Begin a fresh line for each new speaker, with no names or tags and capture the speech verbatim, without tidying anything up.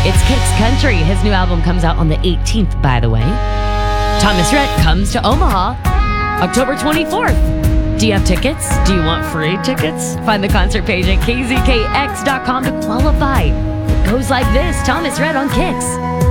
It's Kix Country. His new album comes out on the eighteenth, by the way. Thomas Rhett comes to Omaha October twenty-fourth. Do you have tickets? Do you want free tickets? Find the concert page at k z k x dot com to qualify. It goes like this. Thomas Rhett on Kix.